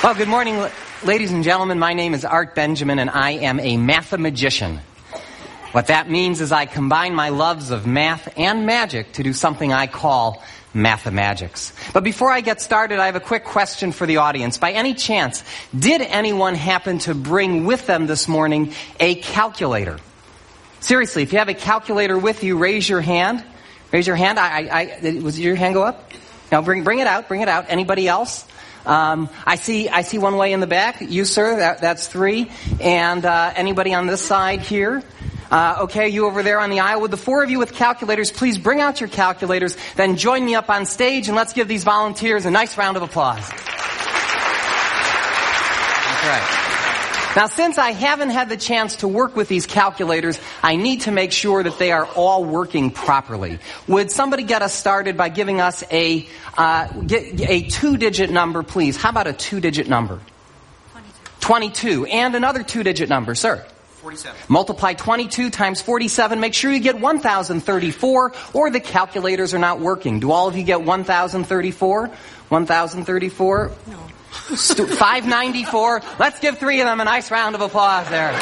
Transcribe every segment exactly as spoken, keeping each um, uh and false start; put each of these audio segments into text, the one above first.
Well, good morning, ladies and gentlemen. My name is Art Benjamin, and I am a mathemagician. What that means is I combine my loves of math and magic to do something I call mathemagics. But before I get started, I have a quick question for the audience. By any chance, did anyone happen to bring with them this morning a calculator? Seriously, if you have a calculator with you, raise your hand. Raise your hand. I, I, I was your hand go up? Now bring, bring it out. Bring it out. Anybody else? Um, I see, I see one way in the back. You, sir, that, that's three. And uh, anybody on this side here? Uh, okay, you over there on the aisle. Would the four of you with calculators please bring out your calculators, then join me up on stage, and let's give these volunteers a nice round of applause. That's right. Now, since I haven't had the chance to work with these calculators, I need to make sure that they are all working properly. Would somebody get us started by giving us a uh, get, a two-digit number, please? How about a two-digit number? twenty-two. twenty-two. And another two-digit number, sir. forty-seven. Multiply twenty-two times forty-seven. Make sure you get one thousand thirty-four, or the calculators are not working. Do all of you get one thousand thirty-four? one thousand thirty-four? No. five ninety-four. Let's give three of them a nice round of applause there.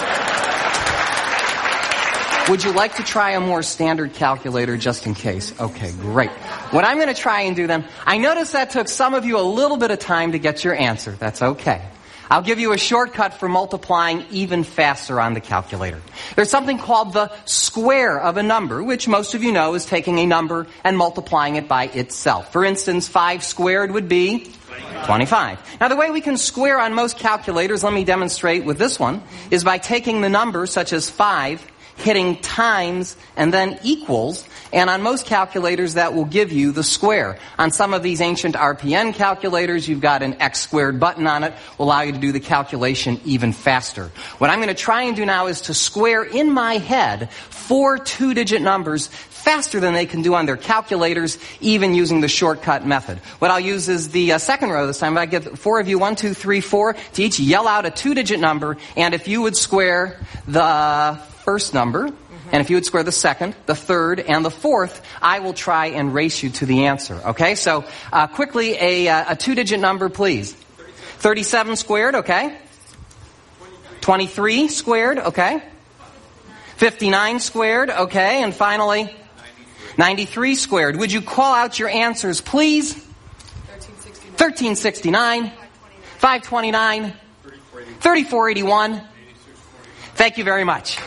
Would you like to try a more standard calculator just in case? Okay, great. What I'm going to try and do then, I noticed that took some of you a little bit of time to get your answer. That's okay. I'll give you a shortcut for multiplying even faster on the calculator. There's something called the square of a number, which most of you know is taking a number and multiplying it by itself. For instance, five squared would be twenty-five. Now, the way we can square on most calculators, let me demonstrate with this one, is by taking the number such as five, hitting times, and then equals, and on most calculators that will give you the square. On some of these ancient R P N calculators, you've got an X squared button on it, will allow you to do the calculation even faster. What I'm going to try and do now is to square in my head four two-digit numbers faster than they can do on their calculators, even using the shortcut method. What I'll use is the uh, second row this time. I get four of you, one, two, three, four, to each yell out a two-digit number, and if you would square the first number, mm-hmm. and if you would square the second, the third, and the fourth, I will try and race you to the answer. Okay, so uh, quickly, a, uh, a two-digit number, please. thirty-seven squared, okay. twenty-three squared, okay. fifty-nine squared, okay. And finally, ninety-three squared. Would you call out your answers, please? thirteen sixty-nine. five twenty-nine. thirty-four eighty-one. Thank you very much.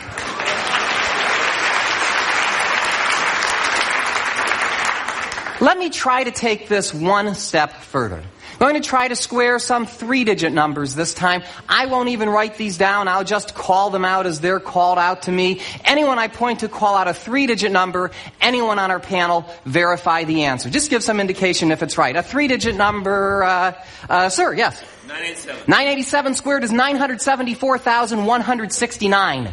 Let me try to take this one step further. I'm going to try to square some three-digit numbers this time. I won't even write these down. I'll just call them out as they're called out to me. Anyone I point to call out a three-digit number. Anyone on our panel verify the answer. Just give some indication if it's right. A three-digit number, uh, uh, sir, yes? nine eighty-seven. nine eighty-seven squared is nine hundred seventy-four thousand one hundred sixty-nine.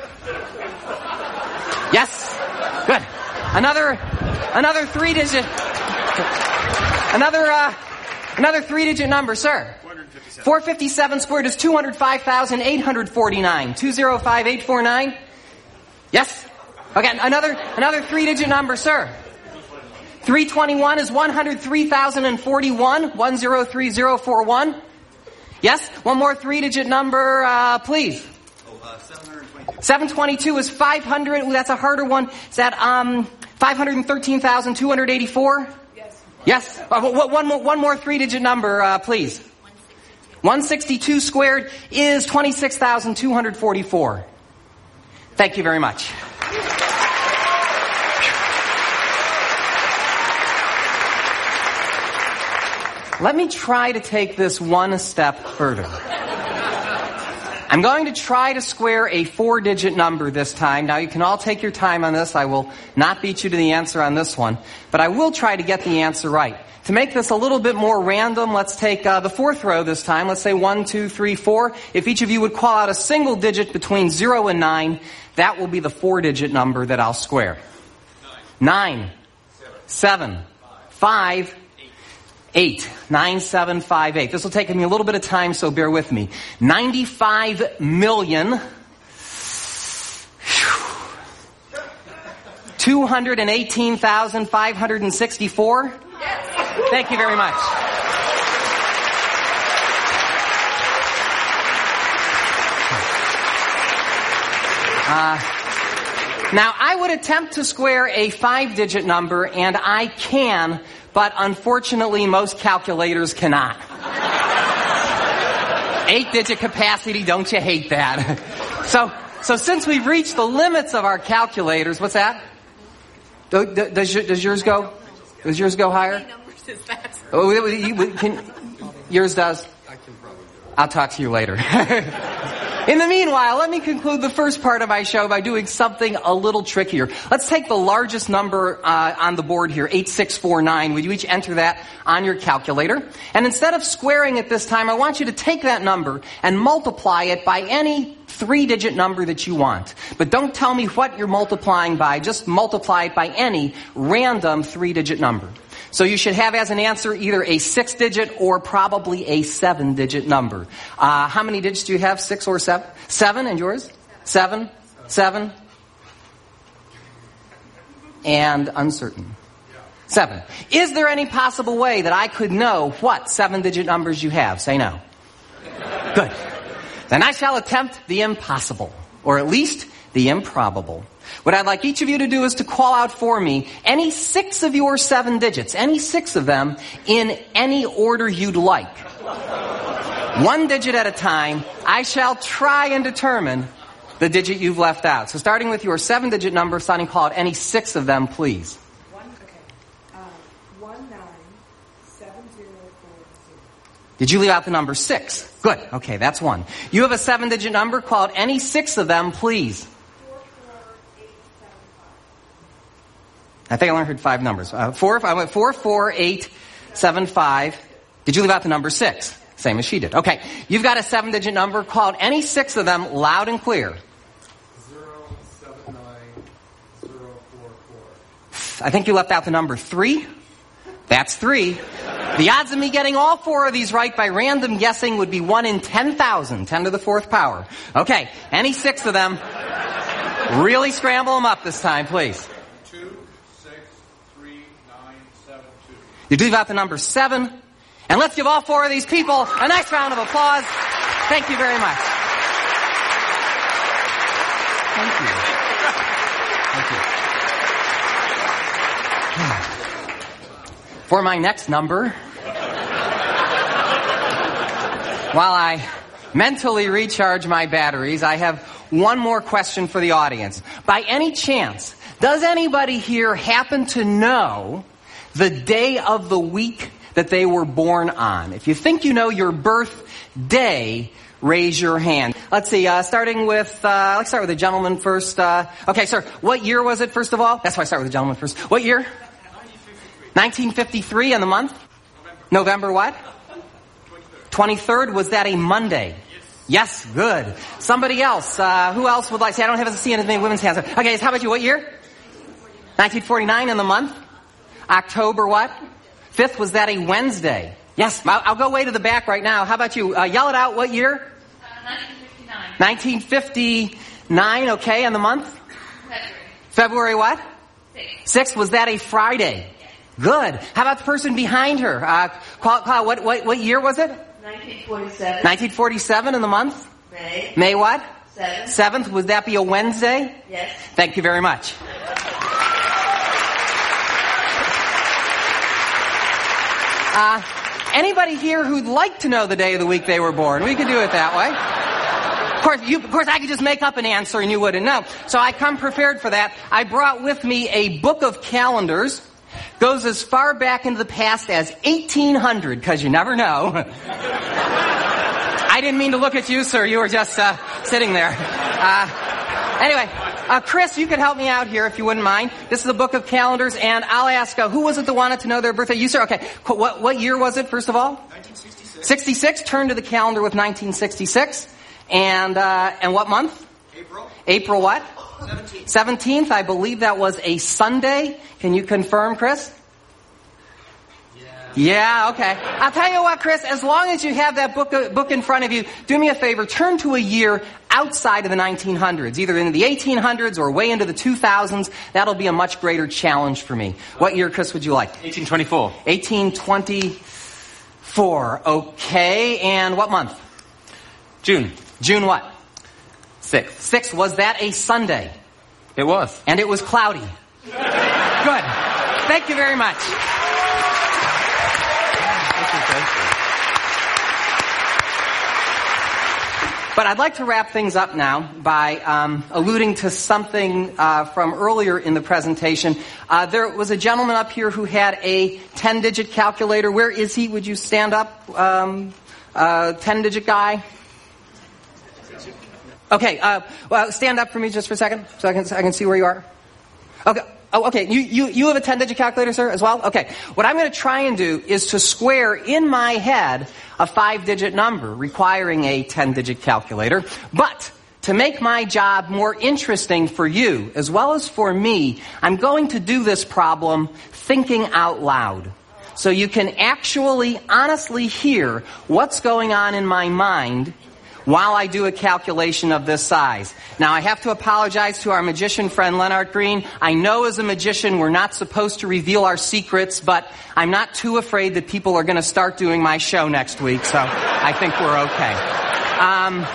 Yes? Good. Another, another three-digit, another, uh, another three-digit number, sir. four fifty-seven squared is two hundred five thousand eight hundred forty-nine. two hundred five thousand eight hundred forty-nine? Yes? Okay, another, another three-digit number, sir. three twenty-one is one hundred three thousand forty-one. one hundred three thousand forty-one. Yes? One more three-digit number, uh, please. Oh, uh, seven twenty-two. seven twenty-two is five hundred. Ooh, that's a harder one. Is that um five hundred thirteen thousand two hundred eighty-four? Yes. Yes? Uh, one more, one more three-digit number, uh, please. one hundred sixty-two squared is twenty-six thousand two hundred forty-four. Thank you very much. Let me try to take this one step further. I'm going to try to square a four-digit number this time. Now, you can all take your time on this. I will not beat you to the answer on this one. But I will try to get the answer right. To make this a little bit more random, let's take uh, the fourth row this time. Let's say one, two, three, four. If each of you would call out a single digit between zero and nine, that will be the four-digit number that I'll square. Nine. Nine. Seven. Seven. Five. Eight. Nine, seven, five, eight. This will take me a little bit of time, so bear with me. Ninety-five million. Two hundred and eighteen thousand five hundred and sixty-four. Thank you very much. Uh, now, I would attempt to square a five-digit number, and I can, but unfortunately, most calculators cannot. Eight-digit capacity, don't you hate that? So, so since we've reached the limits of our calculators, what's that? Does, does, does yours go? Does yours go higher? How many numbers is that? Oh, you- can, yours does? I'll talk to you later. In the meanwhile, let me conclude the first part of my show by doing something a little trickier. Let's take the largest number uh, on the board here, eight six four nine. Would you each enter that on your calculator? And instead of squaring it this time, I want you to take that number and multiply it by any three-digit number that you want. But don't tell me what you're multiplying by. Just multiply it by any random three-digit number. So you should have as an answer either a six-digit or probably a seven-digit number. Uh, how many digits do you have? Six or seven? Seven, and yours? Seven? Seven? And uncertain. Seven. Is there any possible way that I could know what seven-digit numbers you have? Say no. Good. Then I shall attempt the impossible, or at least the improbable. What I'd like each of you to do is to call out for me any six of your seven digits, any six of them, in any order you'd like. One digit at a time, I shall try and determine the digit you've left out. So starting with your seven-digit number, Sonny, call out any six of them, please. One, okay. Um, one, nine, seven, zero, four, zero. Did you leave out the number six? Good. Okay, that's one. You have a seven-digit number. Call out any six of them, please. I think I only heard five numbers. Uh, four, I went four, four, eight, seven, five. Did you leave out the number six? Same as she did. Okay. You've got a seven-digit number. Call out any six of them loud and clear. Zero, seven, nine, zero, four, four. I think you left out the number three. That's three. The odds of me getting all four of these right by random guessing would be one in ten thousand. Ten to the fourth power. Okay. Any six of them. Really scramble them up this time, please. You leave out the number seven. And let's give all four of these people a nice round of applause. Thank you very much. Thank you. Thank you. For my next number, while I mentally recharge my batteries, I have one more question for the audience. By any chance, does anybody here happen to know the day of the week that they were born on? If you think you know your birthday, raise your hand. Let's see, uh, starting with, uh, let's start with the gentleman first. Uh, okay, sir, what year was it, first of all? That's why I start with the gentleman first. What year? nineteen fifty-three, and the month? November, November what? twenty-third. twenty-third, was that a Monday? Yes. Yes, good. Somebody else, uh, who else would like, see, I don't have to see any women's hands. Okay, how about you, what year? nineteen forty-nine, and the month? October what? fifth, was that a Wednesday? Yes, I'll, I'll go way to the back right now. How about you? Uh, yell it out, what year? Uh, nineteen fifty-nine. nineteen fifty-nine, okay, and the month? February. February what? Six. sixth, was that a Friday? Yes. Good. How about the person behind her? Uh, call, call, what, what, what year was it? nineteen forty-seven. nineteen forty-seven, and the month? May. May what? Seventh. seventh, would that be a Wednesday? Yes. Thank you very much. Uh, anybody here who'd like to know the day of the week they were born? We could do it that way. Of course, you, of course, I could just make up an answer and you wouldn't know. So I come prepared for that. I brought with me a book of calendars. Goes as far back into the past as eighteen hundred, because you never know. I didn't mean to look at you, sir. You were just uh, sitting there. Uh, anyway. Uh, Chris, you could help me out here if you wouldn't mind. This is a book of calendars, and I'll ask, uh, who was it that wanted to know their birthday? You, sir? Okay. What, what year was it, first of all? nineteen sixty-six. sixty-six. Turn to the calendar with nineteen sixty-six. And, uh, and what month? April. April what? seventeenth. seventeenth. I believe that was a Sunday. Can you confirm, Chris? Yeah, okay. I'll tell you what, Chris, as long as you have that book uh, book in front of you, do me a favor, turn to a year outside of the nineteen hundreds, either in the eighteen hundreds or way into the two thousands. That'll be a much greater challenge for me. What year, Chris, would you like? eighteen twenty-four. eighteen twenty-four. Okay, and what month? June. June what? Sixth. Sixth, was that a Sunday? It was. And it was cloudy. Good. Thank you very much. But I'd like to wrap things up now by um, alluding to something uh, from earlier in the presentation. Uh, there was a gentleman up here who had a ten-digit calculator. Where is he? Would you stand up? Um, uh, ten-digit guy? Okay, uh, well, stand up for me just for a second so I can, so I can see where you are. Okay. Oh, okay. You, you, you have a ten-digit calculator, sir, as well? Okay. What I'm going to try and do is to square in my head a five-digit number requiring a ten-digit calculator. But to make my job more interesting for you, as well as for me, I'm going to do this problem thinking out loud. So you can actually, honestly hear what's going on in my mind while I do a calculation of this size. Now, I have to apologize to our magician friend, Leonard Green. I know as a magician we're not supposed to reveal our secrets, but I'm not too afraid that people are going to start doing my show next week, so I think we're okay. Um,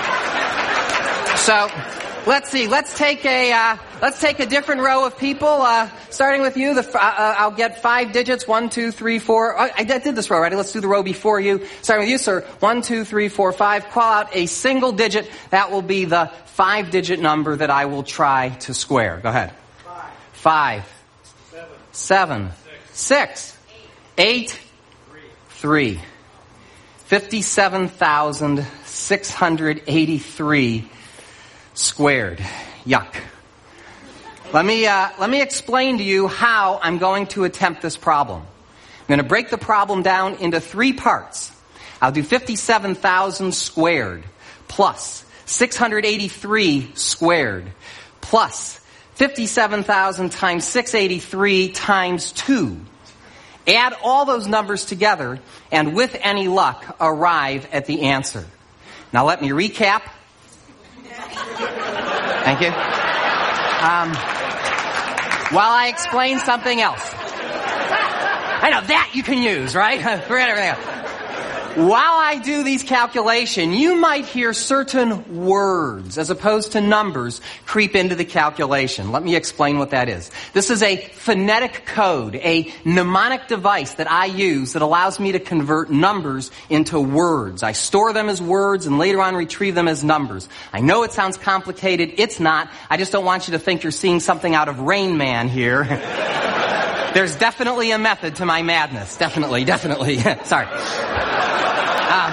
so, let's see. Let's take a uh, let's take a different row of people. Uh, starting with you, the, uh, I'll get five digits. One, two, three, four. I, I did this row already. Let's do the row before you. Starting with you, sir. One, two, three, four, five. Call out a single digit. That will be the five-digit number that I will try to square. Go ahead. Five. Five. Seven. Seven. Six. Six. Eight. Three. Three. Fifty-seven thousand six hundred eighty-three squared. Yuck. Let me, uh, let me explain to you how I'm going to attempt this problem. I'm going to break the problem down into three parts. I'll do fifty-seven thousand squared plus six hundred eighty-three squared plus fifty-seven thousand times six hundred eighty-three times two. Add all those numbers together and with any luck arrive at the answer. Now let me recap. Thank you. Um, while I explain something else. I know, that you can use, right? Forget everything else. While I do these calculations, you might hear certain words, as opposed to numbers, creep into the calculation. Let me explain what that is. This is a phonetic code, a mnemonic device that I use that allows me to convert numbers into words. I store them as words and later on retrieve them as numbers. I know it sounds complicated. It's not. I just don't want you to think you're seeing something out of Rain Man here. There's definitely a method to my madness. Definitely, definitely. Sorry. Um,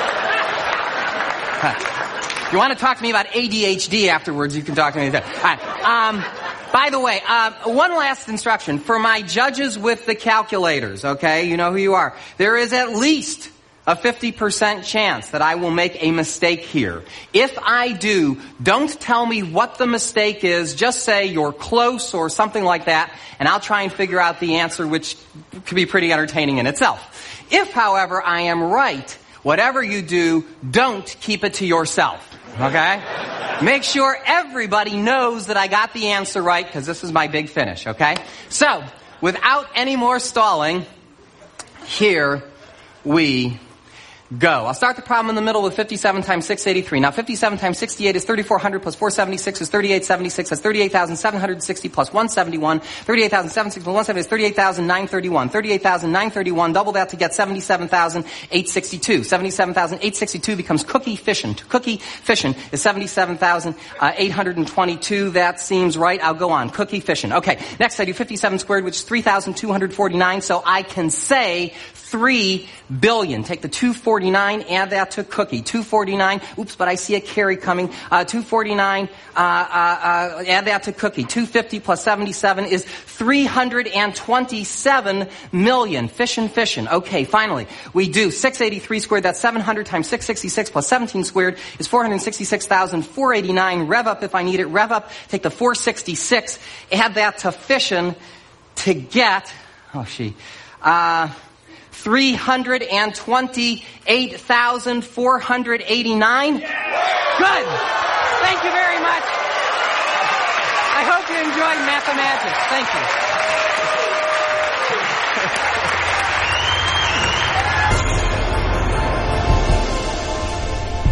if you want to talk to me about A D H D afterwards, you can talk to me. All right. Um, by the way, uh, one last instruction. For my judges with the calculators, okay, you know who you are. There is at least a fifty percent chance that I will make a mistake here. If I do, don't tell me what the mistake is. Just say you're close or something like that, and I'll try and figure out the answer, which could be pretty entertaining in itself. If, however, I am right, whatever you do, don't keep it to yourself. Okay? Make sure everybody knows that I got the answer right, because this is my big finish, okay? So, without any more stalling, here we go. I'll start the problem in the middle with fifty-seven times six hundred eighty-three. Now, fifty-seven times sixty-eight is thirty-four hundred plus four hundred seventy-six is thirty-eight seventy-six. That's thirty-eight thousand seven hundred sixty plus one hundred seventy-one. thirty-eight thousand seven hundred sixty plus one hundred seventy is thirty-eight thousand nine hundred thirty-one. thirty-eight thousand nine hundred thirty-one, double that to get seventy-seven thousand eight hundred sixty-two. seventy-seven thousand eight hundred sixty-two becomes cookie fission. Cookie fission is seventy-seven thousand eight hundred twenty-two. That seems right. I'll go on. Cookie fission. Okay. Next, I do fifty-seven squared, which is three thousand two hundred forty-nine. So I can say three billion. Take the two forty-nine, add that to cookie. two forty-nine, oops, but I see a carry coming. Uh, two forty-nine, uh, uh, uh, add that to cookie. two fifty plus seventy-seven is three hundred twenty-seven million. Fission, fission. Okay, finally, we do six hundred eighty-three squared. That's seven hundred times six hundred sixty-six plus seventeen squared is four hundred sixty-six thousand four hundred eighty-nine. Rev up if I need it. Rev up, take the four hundred sixty-six, add that to fission to get, oh, she, uh, three hundred twenty-eight thousand four hundred eighty-nine. Good. Thank you very much. I hope you enjoyed mathematics. Thank you.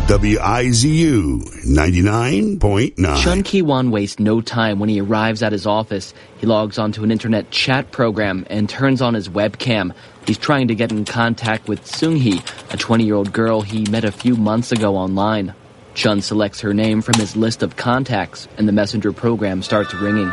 W I Z U ninety-nine point nine. Chun Ki-wan wastes no time when he arrives at his office. He logs onto an internet chat program and turns on his webcam. He's trying to get in contact with Seung-hee, a twenty-year-old girl he met a few months ago online. Chun selects her name from his list of contacts, and the messenger program starts ringing.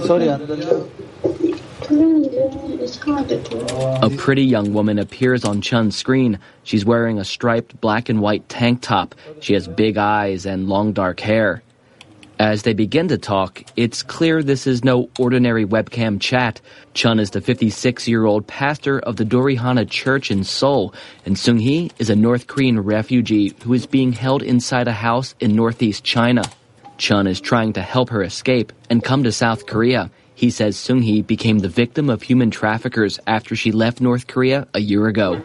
A pretty young woman appears on Chun's screen. She's wearing a striped black and white tank top. She has big eyes and long dark hair. As they begin to talk, it's clear this is no ordinary webcam chat. Chun is the fifty-six-year-old pastor of the Dorihana Church in Seoul, and Seung-hee is a North Korean refugee who is being held inside a house in northeast China. Chun is trying to help her escape and come to South Korea. He says Seung-hee became the victim of human traffickers after she left North Korea a year ago.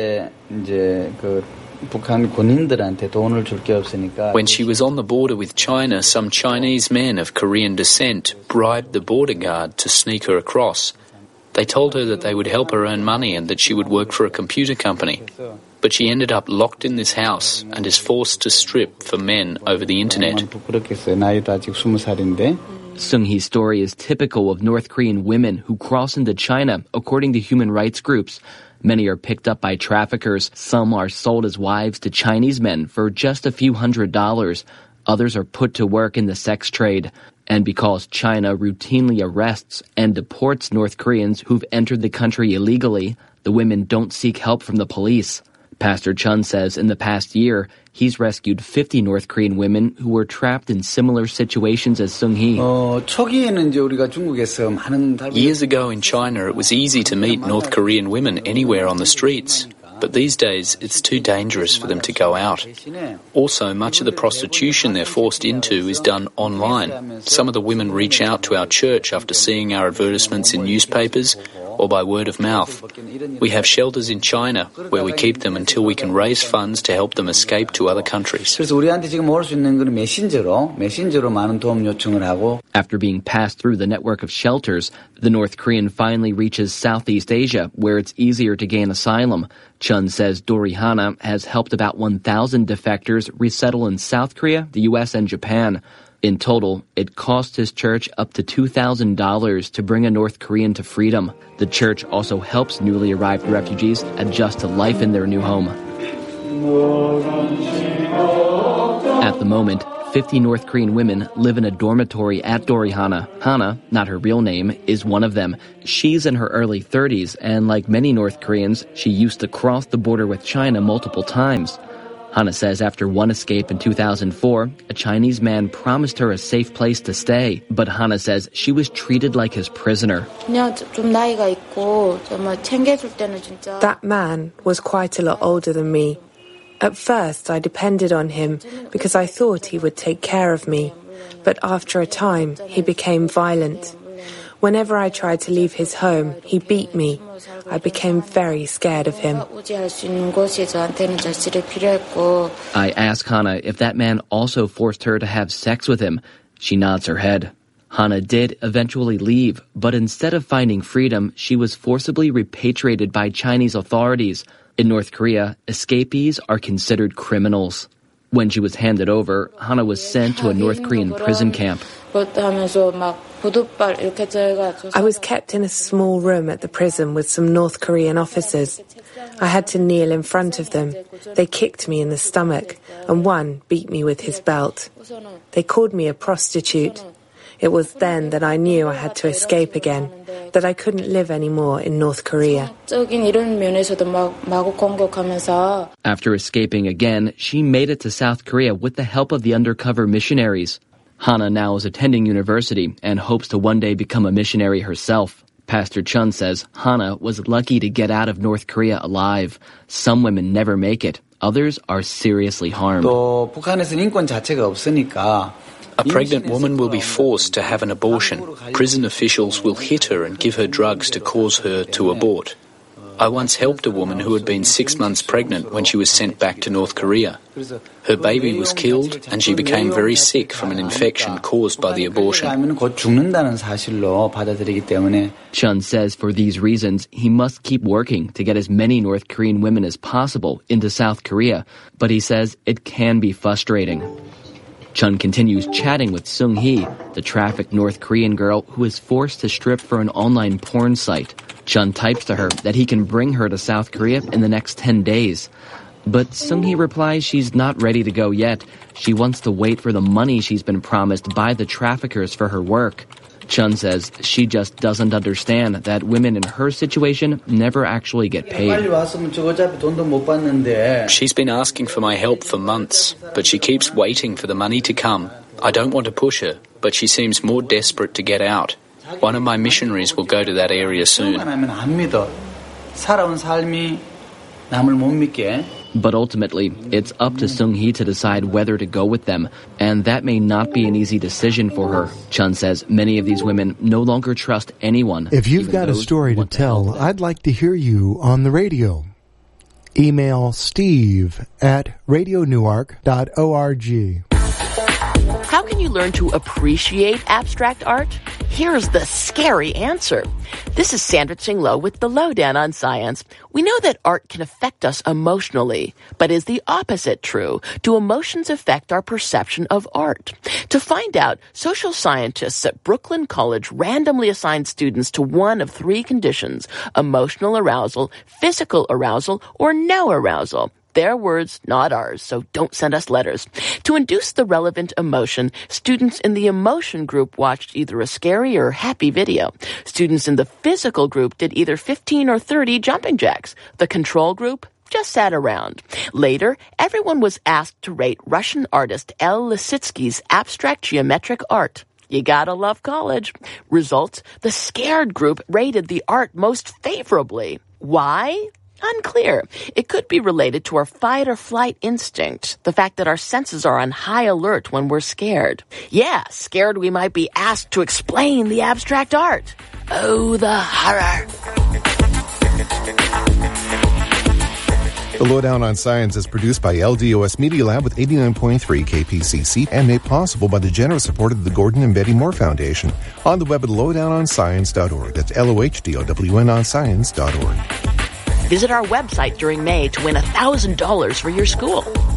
When she was on the border with China, some Chinese men of Korean descent bribed the border guard to sneak her across. They told her that they would help her earn money and that she would work for a computer company. But she ended up locked in this house and is forced to strip for men over the internet. Seung-hee's story is typical of North Korean women who cross into China, according to human rights groups. Many are picked up by traffickers. Some are sold as wives to Chinese men for just a few hundred dollars. Others are put to work in the sex trade. And because China routinely arrests and deports North Koreans who've entered the country illegally, the women don't seek help from the police. Pastor Chun says in the past year, he's rescued fifty North Korean women who were trapped in similar situations as Seung-hee. Years ago in China, it was easy to meet North Korean women anywhere on the streets. But these days, it's too dangerous for them to go out. Also, much of the prostitution they're forced into is done online. Some of the women reach out to our church after seeing our advertisements in newspapers or by word of mouth. We have shelters in China where we keep them until we can raise funds to help them escape to other countries. After being passed through the network of shelters, the North Korean finally reaches Southeast Asia, where it's easier to gain asylum. Chun says Dorihana has helped about one thousand defectors resettle in South Korea, the U S, and Japan. In total, it cost his church up to two thousand dollars to bring a North Korean to freedom. The church also helps newly arrived refugees adjust to life in their new home. At the moment, fifty North Korean women live in a dormitory at Dorihana. Hana, not her real name, is one of them. She's in her early thirties, and like many North Koreans, she used to cross the border with China multiple times. Hana says after one escape in two thousand four, a Chinese man promised her a safe place to stay, but Hana says she was treated like his prisoner. That man was quite a lot older than me. At first, I depended on him because I thought he would take care of me, but after a time, he became violent. Whenever I tried to leave his home, he beat me. I became very scared of him. I ask Hana if that man also forced her to have sex with him. She nods her head. Hana did eventually leave, but instead of finding freedom, she was forcibly repatriated by Chinese authorities. In North Korea, escapees are considered criminals. When she was handed over, Hana was sent to a North Korean prison camp. I was kept in a small room at the prison with some North Korean officers. I had to kneel in front of them. They kicked me in the stomach, and one beat me with his belt. They called me a prostitute. It was then that I knew I had to escape again, that I couldn't live anymore in North Korea. After escaping again, she made it to South Korea with the help of the undercover missionaries. Hana now is attending university and hopes to one day become a missionary herself. Pastor Chun says Hana was lucky to get out of North Korea alive. Some women never make it. Others are seriously harmed. A pregnant woman will be forced to have an abortion. Prison officials will hit her and give her drugs to cause her to abort. I once helped a woman who had been six months pregnant when she was sent back to North Korea. Her baby was killed and she became very sick from an infection caused by the abortion. Chun says for these reasons, he must keep working to get as many North Korean women as possible into South Korea, but he says it can be frustrating. Chun continues chatting with Sung Hee, the trafficked North Korean girl who is forced to strip for an online porn site. Chun types to her that he can bring her to South Korea in the next ten days. But Sung Hee replies she's not ready to go yet. She wants to wait for the money she's been promised by the traffickers for her work. Chun says she just doesn't understand that women in her situation never actually get paid. She's been asking for my help for months, but she keeps waiting for the money to come. I don't want to push her, but she seems more desperate to get out. One of my missionaries will go to that area soon. But ultimately, it's up to Sung Hee to decide whether to go with them, and that may not be an easy decision for her. Chun says many of these women no longer trust anyone. If you've got a story to tell, I'd like to hear you on the radio. Email steve at radio newark dot org. How can you learn to appreciate abstract art? Here's the scary answer. This is Sandra Tsing-Loh with the Lowdown on Science. We know that art can affect us emotionally, but is the opposite true? Do emotions affect our perception of art? To find out, social scientists at Brooklyn College randomly assigned students to one of three conditions: emotional arousal, physical arousal, or no arousal. Their words, not ours, so don't send us letters. To induce the relevant emotion, students in the emotion group watched either a scary or happy video. Students in the physical group did either fifteen or thirty jumping jacks. The control group just sat around. Later, everyone was asked to rate Russian artist L. Lisitsky's abstract geometric art. You gotta love college. Results, the scared group rated the art most favorably. Why? Unclear. It could be related to our fight or flight instinct, the fact that our senses are on high alert when we're scared. Yeah, scared we might be asked to explain the abstract art. Oh, the horror. The Lowdown on Science is produced by L D O S Media Lab with eighty-nine point three K P C C and made possible by the generous support of the Gordon and Betty Moore Foundation. On the web at lowdown on science dot org. That's L O H D O W N on science dot org. Visit our website during May to win one thousand dollars for your school.